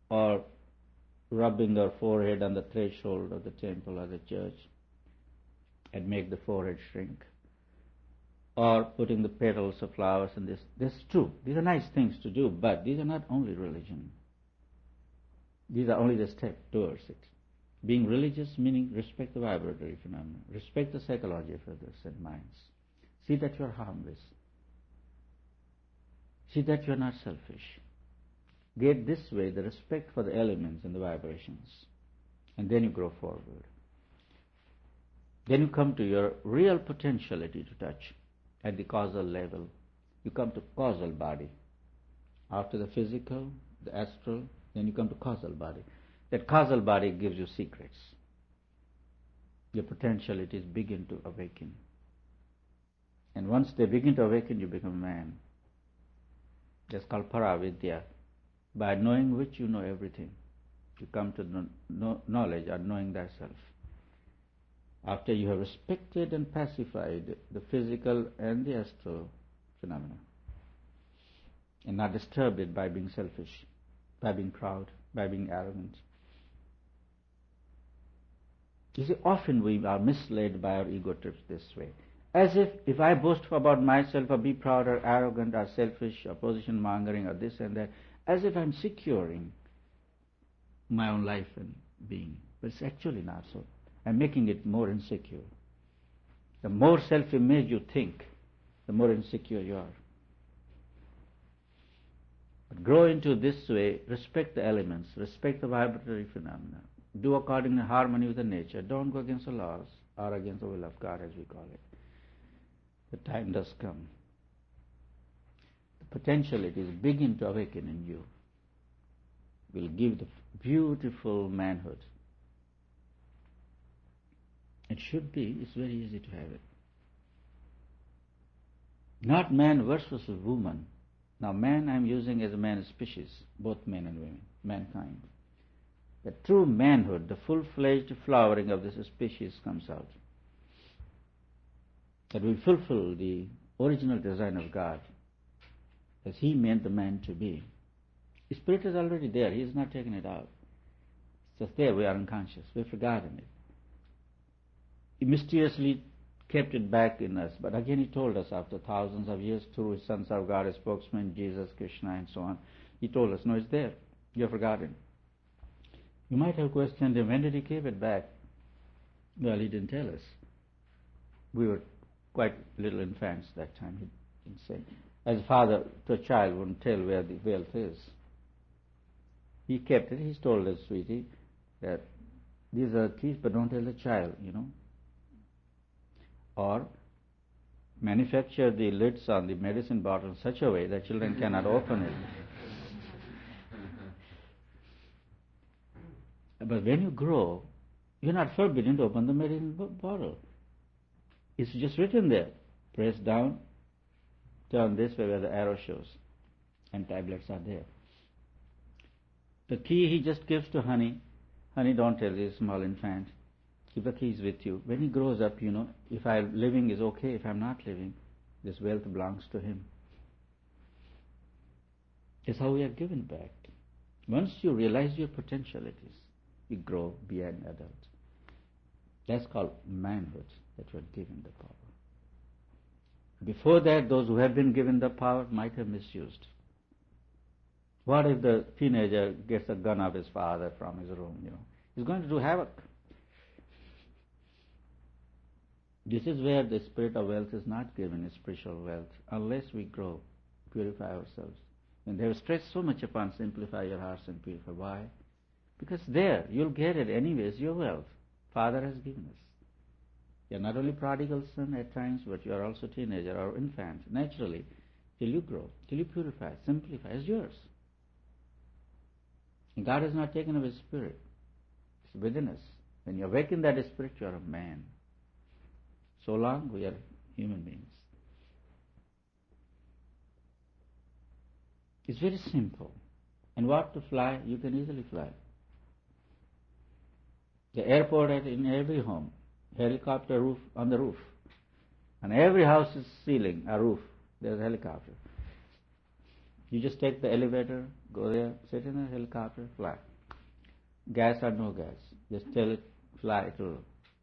or rubbing their forehead on the threshold of the temple or the church and make the forehead shrink, or putting the petals of flowers in this. This is true. These are nice things to do, but these are not only religion. These are only the step towards it. Being religious meaning respect the vibratory phenomena, respect the psychology of others and minds. See that you are harmless. See that you are not selfish. Get this way the respect for the elements and the vibrations. And then you grow forward. Then you come to your real potentiality to touch at the causal level. You come to causal body. After the physical, the astral, then you come to causal body. That causal body gives you secrets. Your potentialities begin to awaken. And once they begin to awaken, you become man. That's called paravidya. By knowing which you know everything. You come to knowledge or knowing thyself. After you have respected and pacified the physical and the astral phenomena, and not disturbed it by being selfish, by being proud, by being arrogant. You see, often we are misled by our ego trips this way. As if I boast about myself or be proud or arrogant or selfish or position mongering or this and that, as if I'm securing my own life and being. But it's actually not so. I'm making it more insecure. The more self-image you think, the more insecure you are. But grow into this way, respect the elements, respect the vibratory phenomena, do according to harmony with the nature, don't go against the laws or against the will of God as we call it. The time does come. The potentialities begin to awaken in you, will give the beautiful manhood. It should be, it's very easy to have it. Not man versus woman. Now man I'm using as a man species, both men and women, mankind. The true manhood, the full-fledged flowering of this species comes out. That we fulfill the original design of God as He meant the man to be. The Spirit is already there, He has not taken it out. It's just there, we are unconscious, we've forgotten it. He mysteriously kept it back in us, but again He told us after thousands of years through His Sons of God, His spokesman, Jesus, Krishna and so on. He told us, no, it's there, you have forgotten. You might have questioned Him, when did He give it back? Well, He didn't tell us. We were quite little infants that time, He didn't say. As a father to a child wouldn't tell where the wealth is. He kept it, He's told us, sweetie, that these are keys, but don't tell the child, Or manufacture the lids on the medicine bottle in such a way that children cannot open it. But when you grow, you're not forbidden to open the medicine bottle. It's just written there. Press down, turn this way where the arrow shows, and tablets are there. The key He just gives to honey. Honey, don't tell this small infant. Keep the keys with you. When he grows up, if I'm living is okay, if I'm not living, this wealth belongs to him. It's how we are given back. Once you realize your potentialities, you grow, be an adult. That's called manhood, that you are given the power. Before that, those who have been given the power might have misused. What if the teenager gets a gun of his father from his room, He's going to do havoc. This is where the spirit of wealth is not given, is spiritual wealth, unless we grow, purify ourselves. And they have stressed so much upon simplify your hearts and purify. Why? Because there, you'll get it anyways, your wealth. Father has given us. You're not only prodigal son at times, but you are also teenager or infant, naturally, till you grow, till you purify, simplify, it's yours. And God has not taken away His spirit. It's within us. When you awaken that spirit, you are a man. So long we are human beings. It's very simple. And what to fly, you can easily fly. The airport in every home, helicopter roof on the roof. And every house's ceiling, a roof, there's a helicopter. You just take the elevator Go there, sit in a helicopter, fly. Gas or no gas, just tell it, fly, it will.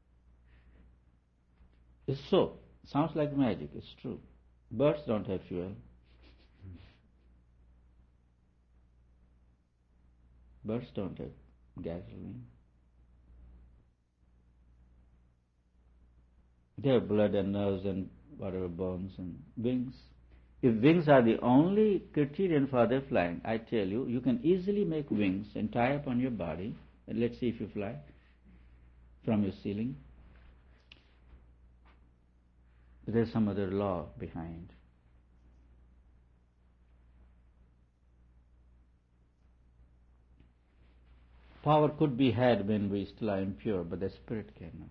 It's so. Sounds like magic, it's true. Birds don't have fuel. Birds don't have gasoline. They have blood and nerves and whatever, bones and wings. If wings are the only criterion for their flying, I tell you, you can easily make wings and tie up on your body, and let's see if you fly from your ceiling. There's some other law behind. Power could be had when we still are impure, but the spirit cannot.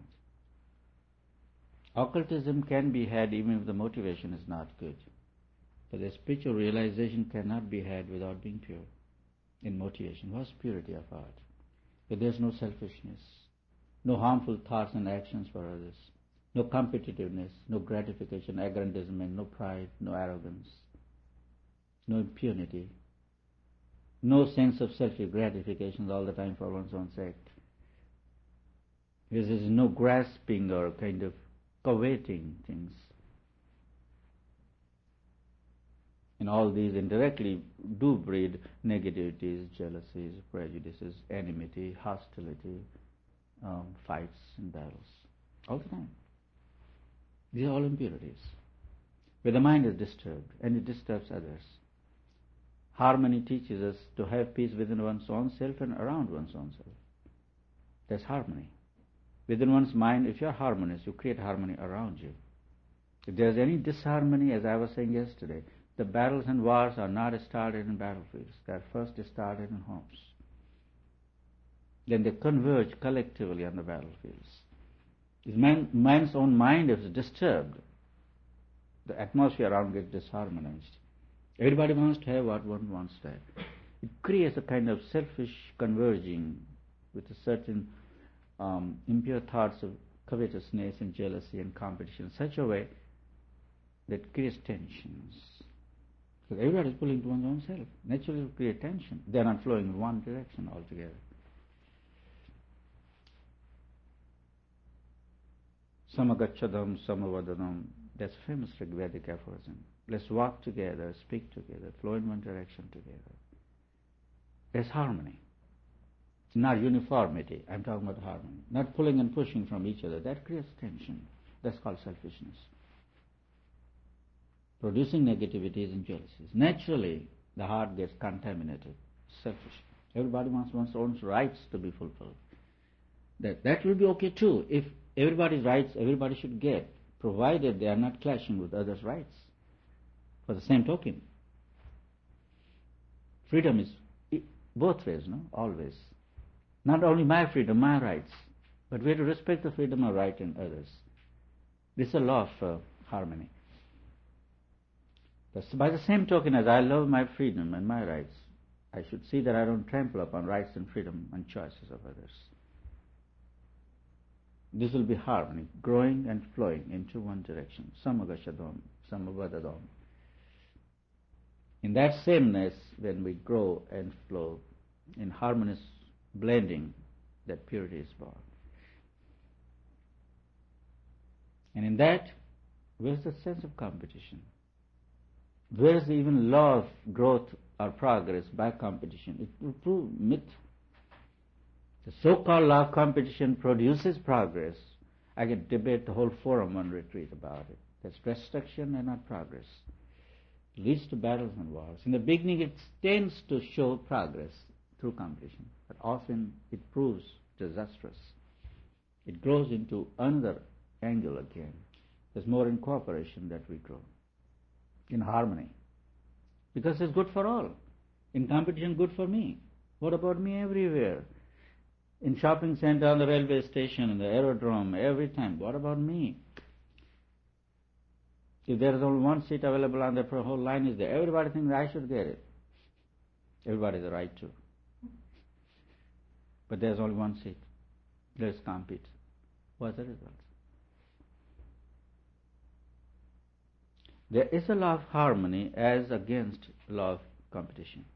Occultism can be had even if the motivation is not good. But the spiritual realization cannot be had without being pure in motivation. What's purity of heart? But there's no selfishness, no harmful thoughts and actions for others, no competitiveness, no gratification, aggrandizement, no pride, no arrogance, no impunity, no sense of self-gratification all the time for one's own sake. Because there's no grasping or kind of coveting things. And all these indirectly do breed negativities, jealousies, prejudices, enmity, hostility, fights and battles. All the time. These are all impurities. Where the mind is disturbed and it disturbs others. Harmony teaches us to have peace within one's own self and around one's own self. That's harmony. Within one's mind, if you're harmonious, you create harmony around you. If there's any disharmony, as I was saying yesterday, the battles and wars are not started in battlefields. They are first started in homes. Then they converge collectively on the battlefields. If man's own mind is disturbed, the atmosphere around gets disharmonized. Everybody wants to have what one wants to have. It creates a kind of selfish converging with a certain impure thoughts of covetousness and jealousy and competition in such a way that creates tensions. Because everybody is pulling to one's own self. Naturally it will create tension. They are not flowing in one direction altogether. Samagachadam, samavadadam. That's a famous Vedic aphorism. Let's walk together, speak together, flow in one direction together. There's harmony. Not uniformity. I'm talking about harmony. Not pulling and pushing from each other. That creates tension. That's called selfishness. Producing negativities and jealousies. Naturally, the heart gets contaminated. Selfish. Everybody wants one's own rights to be fulfilled. That will be okay too. If everybody's rights, everybody should get, provided they are not clashing with others' rights. For the same token. Freedom is both ways, no? Always. Not only my freedom, my rights, but we have to respect the freedom of right in others. This is a law of harmony. But by the same token as I love my freedom and my rights, I should see that I don't trample upon rights and freedom and choices of others. This will be harmony, growing and flowing into one direction. Samagashadam, samavadadam. In that sameness, when we grow and flow in harmonious blending, that purity is born. And in that, where's the sense of competition? Where's the even law of growth or progress by competition? It will prove myth. The so-called law of competition produces progress. I can debate the whole forum on retreat about it. That's destruction and not progress. It leads to battles and wars. In the beginning, it tends to show progress through competition, but often it proves disastrous. It grows into another angle again. There's more in cooperation that we grow, in harmony, because it's good for all. In competition, good for me. What about me everywhere? In shopping center, on the railway station, in the aerodrome, every time. What about me? If there is only one seat available on the whole line is there, everybody thinks I should get it. Everybody has a right to. But there's only one seat. Let's compete. What's the result? There is a law of harmony as against law of competition.